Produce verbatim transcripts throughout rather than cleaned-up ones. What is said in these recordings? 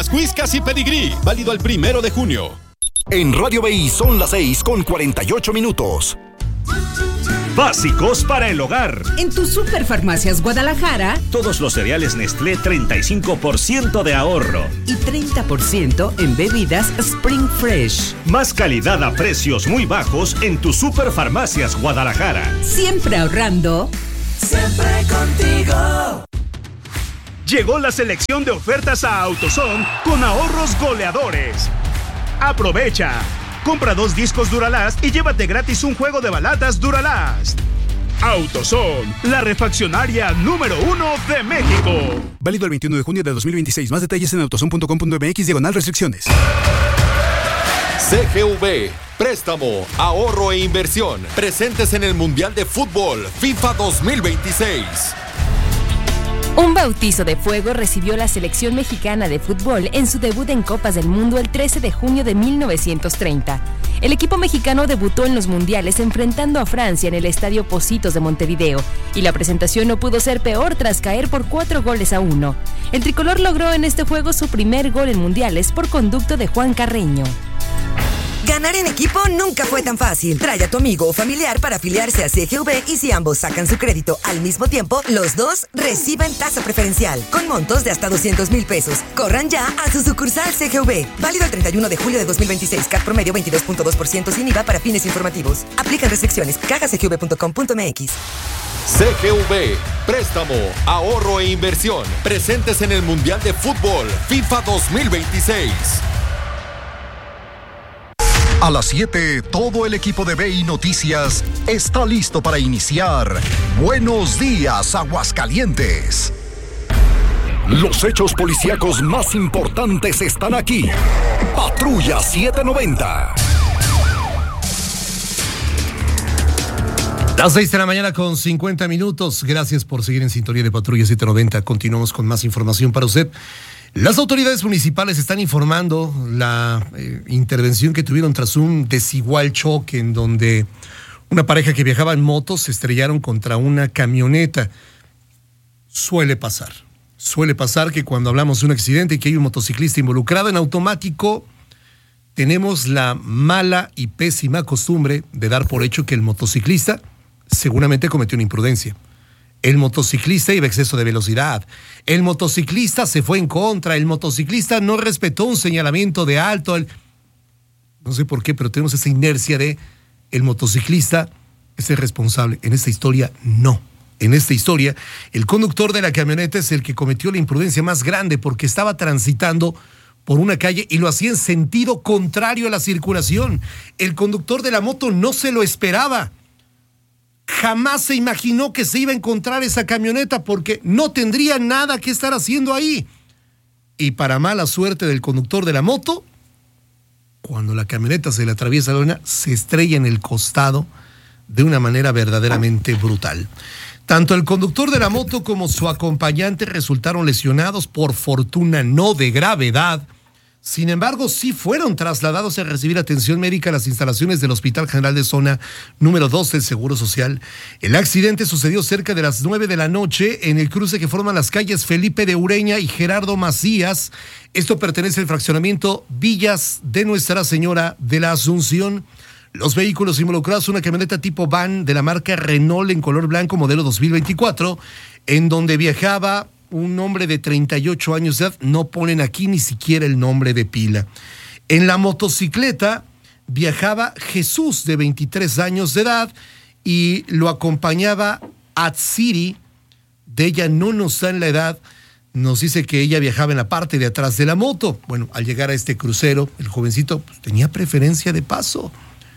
Whiskas y Pedigrí, válido el primero de junio. En Radio B I son las seis con cuarenta y ocho minutos. Básicos para el hogar. En tu Superfarmacias Guadalajara, todos los cereales Nestlé, treinta y cinco por ciento de ahorro. Y treinta por ciento en bebidas Spring Fresh. Más calidad a precios muy bajos en tu Superfarmacias Guadalajara. Siempre ahorrando. Siempre contigo. Llegó la selección de ofertas a AutoZone con ahorros goleadores. Aprovecha. Compra dos discos Duralast y llévate gratis un juego de baladas Duralast. AutoZone, la refaccionaria número uno de México. Válido el veintiuno de junio de dos mil veintiséis. Más detalles en autozone punto com punto m x diagonal restricciones. C G V, préstamo, ahorro e inversión. Presentes en el Mundial de Fútbol FIFA dos mil veintiséis. Un bautizo de fuego recibió la selección mexicana de fútbol en su debut en Copas del Mundo el trece de junio de mil novecientos treinta. El equipo mexicano debutó en los mundiales enfrentando a Francia en el Estadio Pocitos de Montevideo, y la presentación no pudo ser peor tras caer por cuatro goles a uno. El tricolor logró en este juego su primer gol en mundiales por conducto de Juan Carreño. Ganar en equipo nunca fue tan fácil. Trae a tu amigo o familiar para afiliarse a C G V y si ambos sacan su crédito al mismo tiempo, los dos reciben tasa preferencial con montos de hasta doscientos mil pesos. Corran ya a su sucursal C G V. Válido el treinta y uno de julio de dos mil veintiséis. C A T promedio veintidós punto dos por ciento sin I V A para fines informativos. Aplican restricciones. caja c g v punto com punto m x. C G V, préstamo, ahorro e inversión. Presentes en el Mundial de Fútbol FIFA dos mil veintiséis. A las siete, todo el equipo de B I Noticias está listo para iniciar Buenos Días, Aguascalientes. Los hechos policíacos más importantes están aquí. Patrulla setecientos noventa. Las seis de la mañana con cincuenta minutos. Gracias por seguir en sintonía de Patrulla setecientos noventa. Continuamos con más información para usted. Las autoridades municipales están informando la eh, intervención que tuvieron tras un desigual choque en donde una pareja que viajaba en motos se estrellaron contra una camioneta. Suele pasar, suele pasar que cuando hablamos de un accidente y que hay un motociclista involucrado, en automático tenemos la mala y pésima costumbre de dar por hecho que el motociclista seguramente cometió una imprudencia. El motociclista iba a exceso de velocidad. El motociclista se fue en contra. El motociclista no respetó un señalamiento de alto. El... No sé por qué, pero tenemos esa inercia de el motociclista es el responsable. En esta historia, no. En esta historia, el conductor de la camioneta es el que cometió la imprudencia más grande porque estaba transitando por una calle y lo hacía en sentido contrario a la circulación. El conductor de la moto no se lo esperaba. Jamás se imaginó que se iba a encontrar esa camioneta porque no tendría nada que estar haciendo ahí. Y para mala suerte del conductor de la moto, cuando la camioneta se le atraviesa la luna, se estrella en el costado de una manera verdaderamente brutal. Tanto el conductor de la moto como su acompañante resultaron lesionados, por fortuna no de gravedad. Sin embargo, sí fueron trasladados a recibir atención médica a las instalaciones del Hospital General de Zona número dos del Seguro Social. El accidente sucedió cerca de las nueve de la noche en el cruce que forman las calles Felipe de Ureña y Gerardo Macías. Esto pertenece al fraccionamiento Villas de Nuestra Señora de la Asunción. Los vehículos involucrados, una camioneta tipo van de la marca Renault en color blanco modelo dos mil veinticuatro, en donde viajaba un hombre de treinta y ocho años de edad. No ponen aquí ni siquiera el nombre de pila. En la motocicleta viajaba Jesús, de veintitrés años de edad, y lo acompañaba Atsiri. De ella no nos dan la edad. Nos dice que ella viajaba en la parte de atrás de la moto. Bueno, al llegar a este crucero, el jovencito pues, tenía preferencia de paso.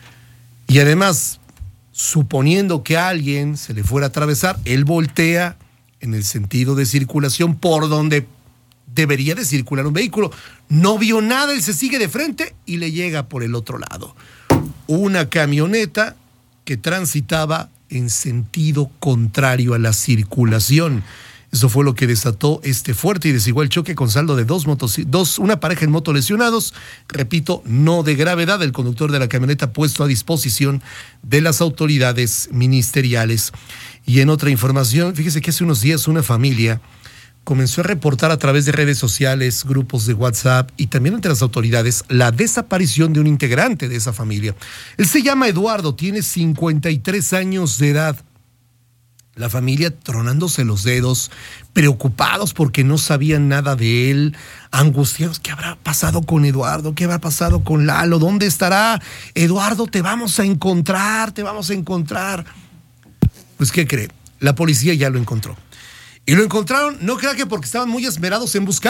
Y además, suponiendo que a alguien se le fuera a atravesar, él voltea en el sentido de circulación por donde debería de circular un vehículo. No vio nada, él se sigue de frente y le llega por el otro lado. Una camioneta que transitaba en sentido contrario a la circulación. Eso fue lo que desató este fuerte y desigual choque con saldo de dos motos, dos, una pareja en moto lesionados. Repito, no de gravedad. El conductor de la camioneta puesto a disposición de las autoridades ministeriales. Y en otra información, fíjese que hace unos días una familia comenzó a reportar a través de redes sociales, grupos de WhatsApp y también ante las autoridades la desaparición de un integrante de esa familia. Él se llama Eduardo, tiene cincuenta y tres años de edad. La familia tronándose los dedos, preocupados porque no sabían nada de él, angustiados. ¿Qué habrá pasado con Eduardo? ¿Qué habrá pasado con Lalo? ¿Dónde estará? Eduardo, te vamos a encontrar, te vamos a encontrar. Pues, ¿qué cree? La policía ya lo encontró. Y lo encontraron, no crea que porque estaban muy esmerados en buscar.